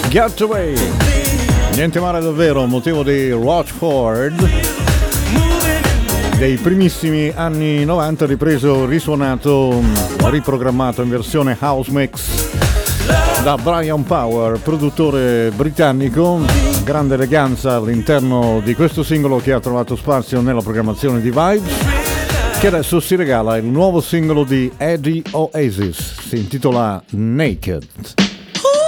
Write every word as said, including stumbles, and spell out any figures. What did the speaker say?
Get Away, niente male davvero, motivo di Rochford dei primissimi anni novanta, ripreso, risuonato, riprogrammato in versione house mix da Brian Power, produttore britannico. Grande eleganza all'interno di questo singolo che ha trovato spazio nella programmazione di Vibes, che adesso si regala il nuovo singolo di Eddie Oasis, si intitola Naked.